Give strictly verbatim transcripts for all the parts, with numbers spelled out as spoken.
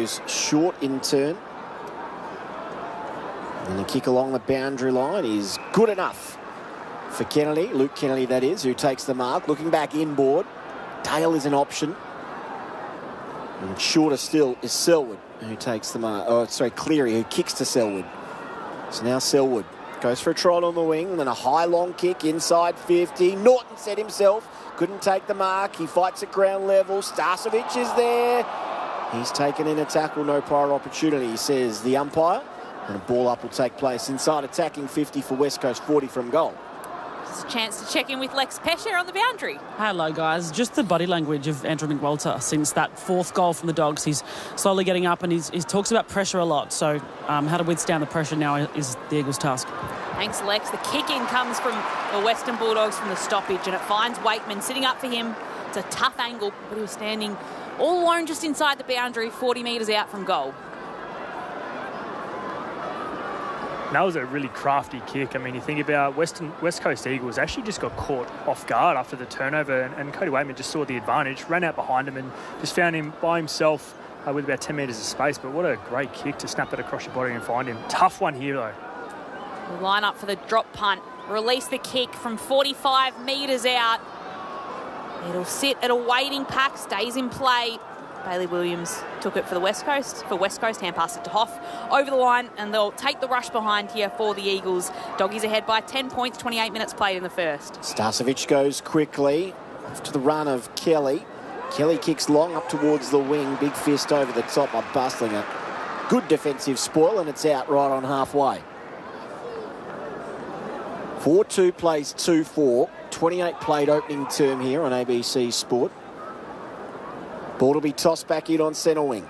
goes short in turn. And the kick along the boundary line is good enough for Kennedy, Luke Kennedy that is, who takes the mark. Looking back inboard, Dale is an option. And shorter still is Selwood, who takes the mark. Oh, sorry, Cleary, who kicks to Selwood. So now Selwood goes for a trot on the wing, then a high long kick inside fifty. Norton set himself, couldn't take the mark. He fights at ground level. Starcevic is there. He's taken in a tackle, no prior opportunity, says the umpire. And a ball up will take place inside attacking fifty for West Coast, forty from goal. It's a chance to check in with Lex Pesher on the boundary. Hello, guys. Just the body language of Andrew McWalter since that fourth goal from the Dogs. He's slowly getting up and he's, he talks about pressure a lot. So um, how to withstand the pressure now is the Eagles' task. Thanks, Lex. The kick-in comes from the Western Bulldogs from the stoppage and it finds Wakeman sitting up for him. It's a tough angle, but he was standing all alone just inside the boundary, forty metres out from goal. That was a really crafty kick. I mean, you think about Western, West Coast Eagles actually just got caught off guard after the turnover, and, and Cody Wakeman just saw the advantage, ran out behind him and just found him by himself uh, with about ten metres of space. But what a great kick to snap that across your body and find him. Tough one here, though. We'll line up for the drop punt. Release the kick from forty-five metres out. It'll sit at a waiting pack, stays in play. Bailey Williams took it for the West Coast. For West Coast, hand passed it to Hoff over the line, and they'll take the rush behind here for the Eagles. Doggies ahead by ten points, twenty-eight minutes played in the first. Starcevic goes quickly off to the run of Kelly. Kelly kicks long up towards the wing. Big fist over the top by Bustling. A good defensive spoil, and it's out right on halfway. four two plays two four. twenty-eight played opening term here on A B C Sport. Ball will be tossed back in on centre wing.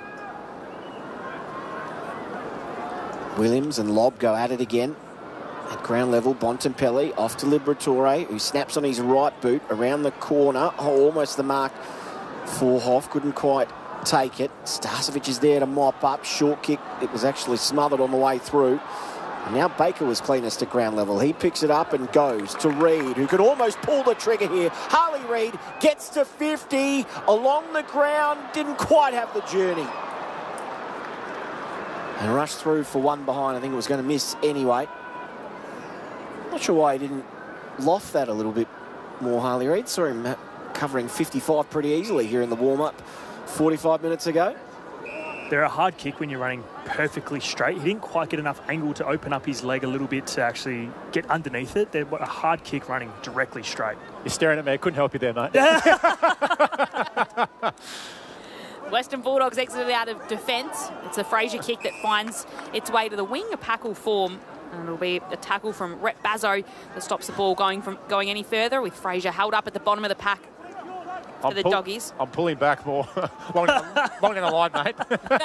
Williams and Lobb go at it again. At ground level, Bontempelli off to Liberatore, who snaps on his right boot around the corner. Oh, almost the mark for Hoff. Couldn't quite take it. Starcevic is there to mop up. Short kick. It was actually smothered on the way through. And now Baker was cleanest at ground level. He picks it up and goes to Reid, who could almost pull the trigger here. Harley Reid gets to fifty along the ground. Didn't quite have the journey. And rushed through for one behind. I think it was going to miss anyway. Not sure why he didn't loft that a little bit more, Harley Reid. Saw him covering fifty-five pretty easily here in the warm-up forty-five minutes ago. They're a hard kick when you're running perfectly straight. He didn't quite get enough angle to open up his leg a little bit to actually get underneath it. They're a hard kick running directly straight. You're staring at me. I couldn't help you there, mate. Western Bulldogs exited out of defence. It's a Fraser kick that finds its way to the wing. A pack will form, and it'll be a tackle from Rhett Bazzo that stops the ball going from going any further, with Fraser held up at the bottom of the pack for I'm the pull, Doggies. I'm pulling back more. long, down the, long down the line, mate.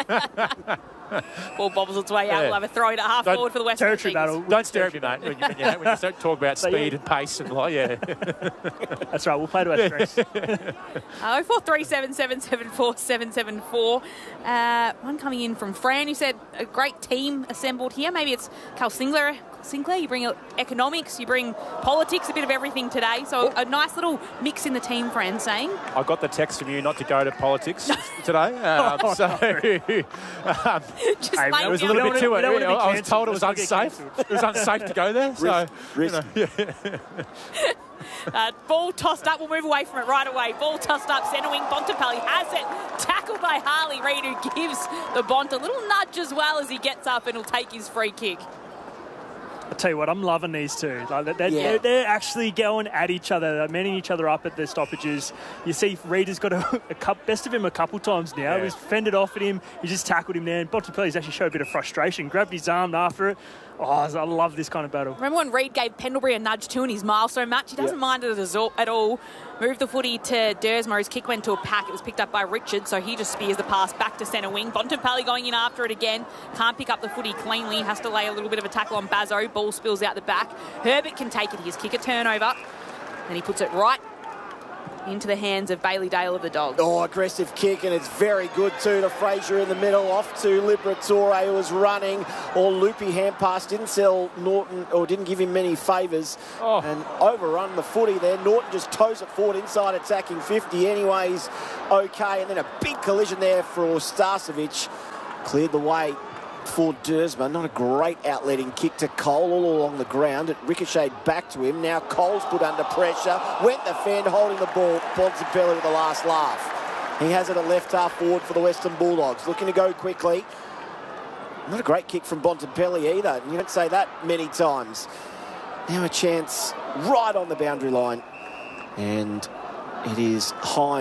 Ball bobbles its way out. Yeah. We'll have a throw to half Don't- forward for the Western Territory Eagles. battle. Don't stare at me, mate, when you, when you, when you start talk about speed and pace and like, yeah. That's right, we'll play to our strengths. oh four three seven seven seven four seven seven four. Uh, one coming in from Fran, who said a great team assembled here. Maybe it's Carl Sinclair. Sinclair, you bring economics, you bring politics, a bit of everything today. So a nice little mix in the team, Fran, saying. I got the text from you not to go to politics today. Um, Oh, so no. um, Just Hey, lay it was a down. little bit too We don't early. wanna be I was told it was cancelled. Let's not get unsafe. It was unsafe to go there. So, Risk. you know, yeah. Uh, ball tossed up. We'll move away from it right away. Ball tossed up. Centre wing. Bontempelli has it. Tackled by Harley Reid, who gives the Bont a little nudge as well as he gets up and will take his free kick. I'll tell you what, I'm loving these two. Like they're, Yeah. they're, they're actually going at each other. They're manning each other up at the stoppages. You see Reid has got a, a cup, best of him a couple times now. Yeah. He's fended off at him. He just tackled him there. And Bontempelli's actually showed a bit of frustration. Grabbed his arm after it. Oh, I love this kind of battle. Remember when Reid gave Pendlebury a nudge too in his milestone match? He doesn't Yep. mind it at all. Moved the footy to Dersma. His kick went to a pack. It was picked up by Richard, so he just spears the pass back to centre wing. Bontempelli going in after it again. Can't pick up the footy cleanly. Has to lay a little bit of a tackle on Bazzo. Ball spills out the back. Herbert can take it. His kick a turnover. And he puts it right into the hands of Bailey Dale of the Dogs. Oh, aggressive kick, and it's very good too to Fraser in the middle, off to Liberatore, who was running. Or loopy hand pass, didn't sell Norton, or didn't give him many favours, Oh. and overrun the footy there. Norton just toes it forward inside attacking fifty anyways. Okay, and then a big collision there for Starcevic. Cleared the way for Dersma. Not a great outletting kick to Cole all along the ground. It ricocheted back to him. Now Cole's put under pressure. Went the fend, holding the ball. Bontempelli with the last laugh. He has it at left half forward for the Western Bulldogs. Looking to go quickly. Not a great kick from Bontempelli either. You don't say that many times. Now a chance right on the boundary line. And it is Hines.